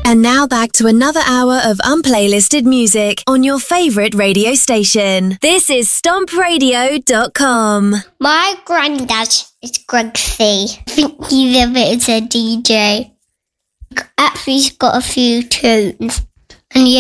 And now back to another hour of unplaylisted music on your favourite radio station. This is StompRadio.com. My granddad is Greg C. I think he's a bit of a DJ. Actually, he's got a few tunes. And he